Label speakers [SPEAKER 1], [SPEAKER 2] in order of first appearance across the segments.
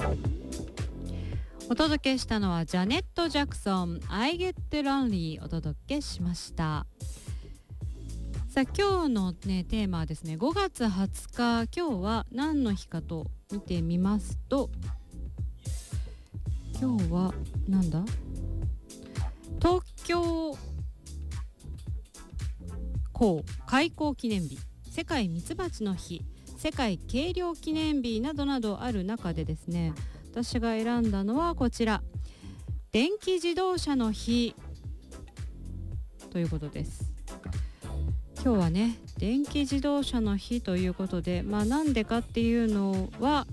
[SPEAKER 1] お届けしたのはジャネット・ジャクソン I Get Lonely お届けしました。さあ今日の、ね、テーマはですね、5月20日、今日は何の日かと見てみますと、今日はなんだ、東京港開港記念日、世界ミツバチの日、世界軽量記念日などなどある中でですね、私が選んだのはこちら、電気自動車の日ということです。今日はね、電気自動車の日ということで、なんでかっていうのは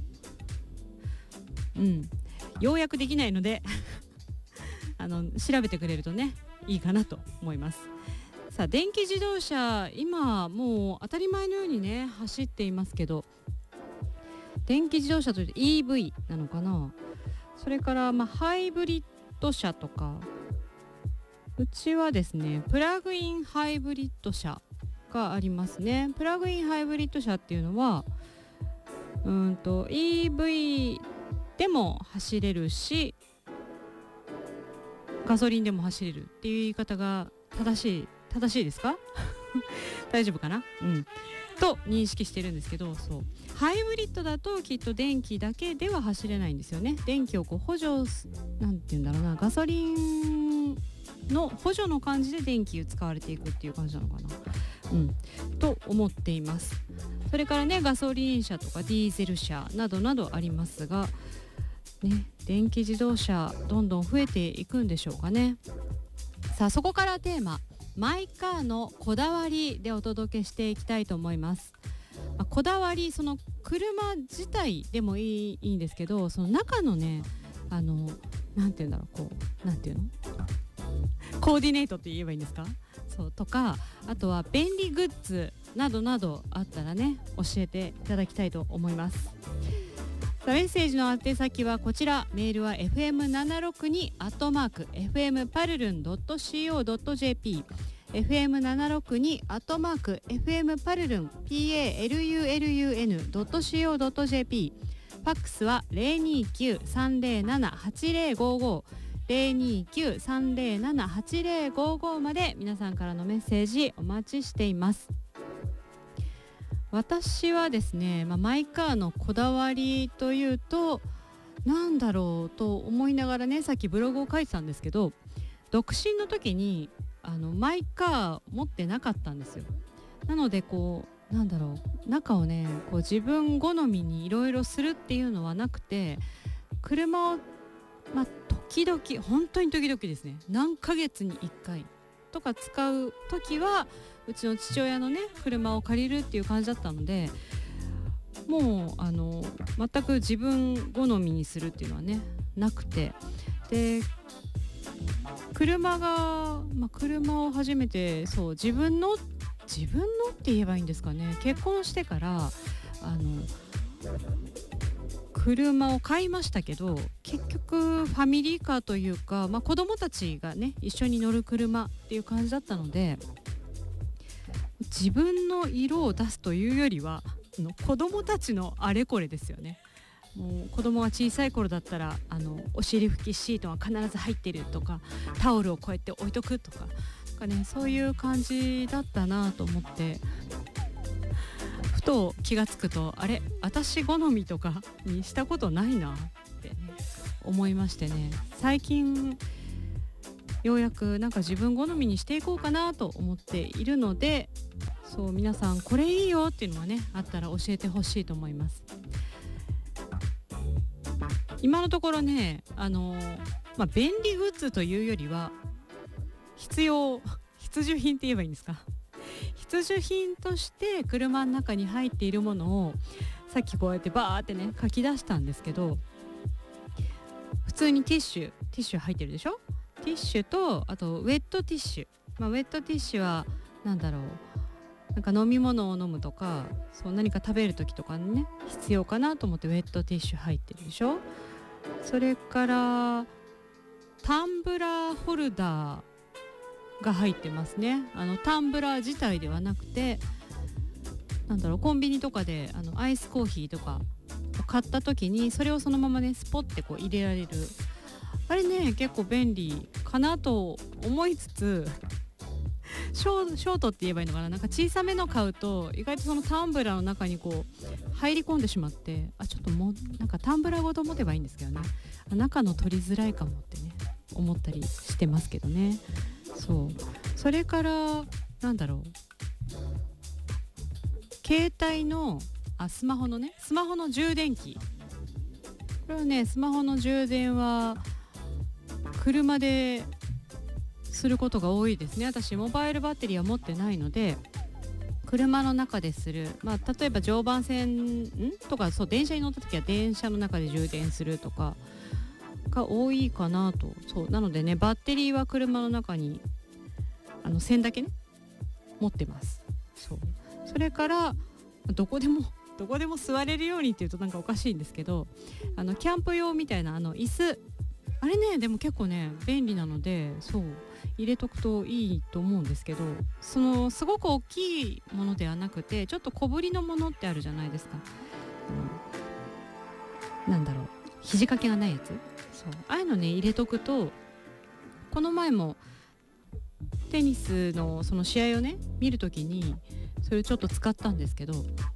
[SPEAKER 1] 要約できないので調べてくれるとねいいかなと思います。さあ電気自動車、今もう当たり前のようにね走っていますけど、電気自動車というと EV なのかな。それからハイブリッド車とか、うちはですねプラグインハイブリッド車がありますね。プラグインハイブリッド車っていうのはEV でも走れるしガソリンでも走れるっていう言い方が正しいですか大丈夫かな、と認識してるんですけど、そうハイブリッドだときっと電気だけでは走れないんですよね。電気を補助、なんて言うんだろうな、ガソリンの補助の感じで電気を使われていくっていう感じなのかな、と思っています。それからね、ガソリン車とかディーゼル車などなどありますがね、電気自動車どんどん増えていくんでしょうかね。さあそこからテーマ、マイカーのこだわりでお届けしていきたいと思います。こだわり、その車自体でもいいんですけど、その中のねなんていうんだろう、なんていうのコーディネートって言えばいいんですか、そうとか、あとは便利グッズなどなどあったらね教えていただきたいと思います。さあメッセージの宛先はこちら、メールは fm762@fmparlun.co.jp fm762@fmparlun.co.jp ファックスは 029-307-8055 029-307-8055 まで皆さんからのメッセージお待ちしています。私はですね、マイカーのこだわりというとなんだろうと思いながらね、さっきブログを書いてたんですけど、独身の時にマイカー持ってなかったんですよ。なのでなんだろう、中をね自分好みにいろいろするっていうのはなくて、車を時々、本当に時々ですね、何ヶ月に1回とか使う時はうちの父親のね車を借りるっていう感じだったので、もう全く自分好みにするっていうのはねなくて、で車を初めて自分のって言えばいいんですかね、結婚してから車を買いましたけど、結局ファミリーカーというか、子供たちがね一緒に乗る車っていう感じだったので、自分の色を出すというよりは子供たちのあれこれですよね。もう子供が小さい頃だったらお尻拭きシートは必ず入ってるとか、タオルをこうやって置いとくとか、そういう感じだったなと思って、ふと気がつくと、あれ私好みとかにしたことないなってね思いましてね、最近ようやく自分好みにしていこうかなと思っているので、そう皆さんこれいいよっていうのはねあったら教えてほしいと思います。今のところね便利グッズというよりは必需品って言えばいいんですか、必需品として車の中に入っているものをさっきこうやってバーってね書き出したんですけど、普通にティッシュ入ってるでしょ。ティッシュと、あとウェットティッシュ、ウェットティッシュは飲み物を飲むとか、何か食べる時とかにね必要かなと思ってウェットティッシュ入ってるでしょ。それからタンブラーホルダーが入ってますね。タンブラー自体ではなくて、コンビニとかでアイスコーヒーとかを買った時にそれをそのままねスポッてこう入れられる、あれね結構便利かなと思いつつ、ショートって言えばいいのかな、なんか小さめの買うと意外とそのタンブラーの中にこう入り込んでしまって、ちょっともうなんかタンブラーごと持てばいいんですけどね、中の取りづらいかもってね思ったりしてますけどね。それからなんだろう、携帯のスマホの充電器、これはねスマホの充電は車ですることが多いですね。私モバイルバッテリーは持ってないので車の中でする、例えば常磐線とか、電車に乗った時は電車の中で充電するとかが多いかなと。なのでねバッテリーは車の中に線だけね持ってます。それからどこでも座れるようにっていうとなんかおかしいんですけど、キャンプ用みたいな椅子、あれねでも結構ね便利なので入れとくといいと思うんですけど、すごく大きいものではなくてちょっと小ぶりのものってあるじゃないですか、なんだろう、肘掛けがないやつ、ああいうのね入れとくと、この前もテニスのその試合をね見るときにそれちょっと使ったんですけど、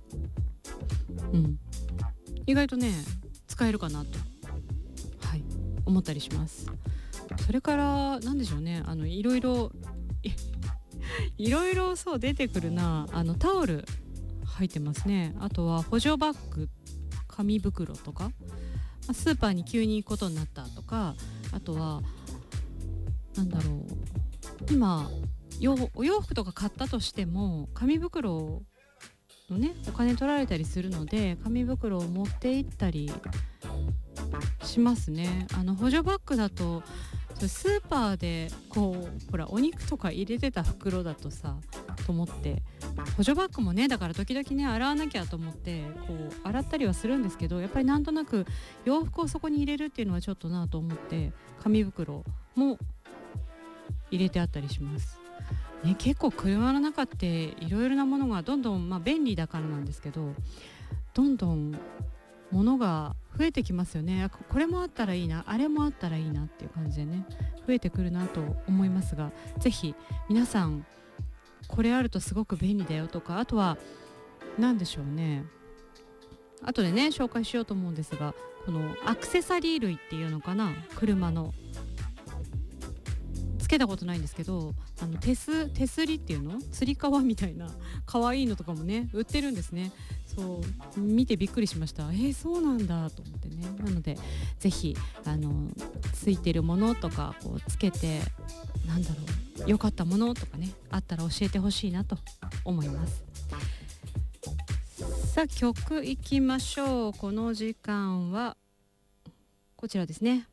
[SPEAKER 1] 意外とね使えるかなと、思ったりします。それからなんでしょうね、いろいろ出てくるな。タオル入ってますね。あとは補助バッグ、紙袋とか、スーパーに急に行くことになったとか、あとはなんだろう、今お洋服とか買ったとしても紙袋のねお金取られたりするので紙袋を持って行ったりしますね。補助バッグだとスーパーでこうほらお肉とか入れてた袋だとさと思って、補助バッグもねだから時々ね洗わなきゃと思ってこう洗ったりはするんですけど、やっぱりなんとなく洋服をそこに入れるっていうのはちょっとなと思って紙袋も入れてあったりしますね。結構車の中っていろいろなものがどんどん、便利だからなんですけど、どんどん物が増えてきますよね。これもあったらいいな、あれもあったらいいなっていう感じでね増えてくるなと思いますが、ぜひ皆さんこれあるとすごく便利だよとか、あとは何でしょうね、後でね紹介しようと思うんですが、このアクセサリー類っていうのかな、車のつけたことないんですけど、手すりっていうの、つり革みたいな可愛いのとかもね売ってるんですね。見てびっくりしました。そうなんだと思ってね。なのでぜひついてるものとかこうつけてなんだろう、良かったものとかねあったら教えてほしいなと思います。さあ曲いきましょう。この時間はこちらですね。